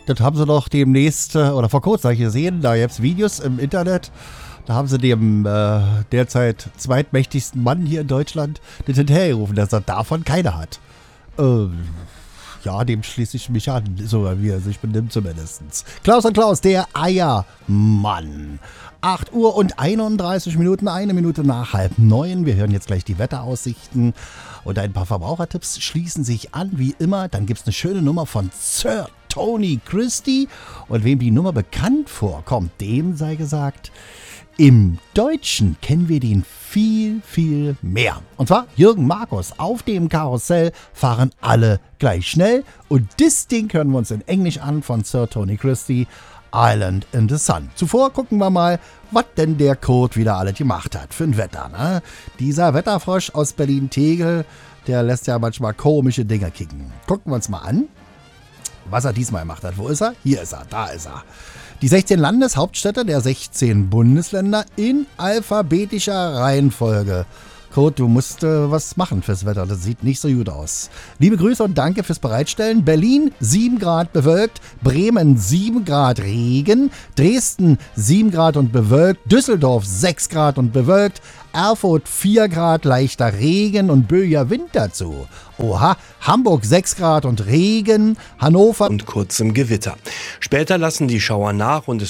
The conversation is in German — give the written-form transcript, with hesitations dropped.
das haben sie doch demnächst, oder vor kurzem gesehen, da gibt's Videos im Internet, da haben sie dem derzeit zweitmächtigsten Mann hier in Deutschland das hinterhergerufen, dass er davon keine hat. Ja, dem schließe ich mich an, so wie er sich benimmt zumindest. Klaus und Klaus, der Eiermann. 8 Uhr und 31 Minuten, 1 Minute nach 8:30. Wir hören jetzt gleich die Wetteraussichten und ein paar Verbrauchertipps schließen sich an, wie immer. Dann gibt es eine schöne Nummer von Sir Tony Christie. Und wem die Nummer bekannt vorkommt, dem sei gesagt, im Deutschen kennen wir den viel, viel mehr. Und zwar Jürgen Markus. Auf dem Karussell fahren alle gleich schnell. Und das Ding hören wir uns in Englisch an von Sir Tony Christie. Island in the Sun. Zuvor gucken wir mal, was denn der Kurt wieder alles gemacht hat für ein Wetter. Ne? Dieser Wetterfrosch aus Berlin-Tegel, der lässt ja manchmal komische Dinge kicken. Gucken wir uns mal an, was er diesmal gemacht hat. Wo ist er? Hier ist er, da ist er. Die 16 Landeshauptstädte der 16 Bundesländer in alphabetischer Reihenfolge. Kurt, du musst was machen fürs Wetter. Das sieht nicht so gut aus. Liebe Grüße und danke fürs Bereitstellen. Berlin 7 Grad bewölkt, Bremen 7 Grad Regen, Dresden 7 Grad und bewölkt, Düsseldorf 6 Grad und bewölkt, Erfurt 4 Grad leichter Regen und böiger Wind dazu. Oha, Hamburg 6 Grad und Regen, Hannover und kurzem Gewitter. Später lassen die Schauer nach und es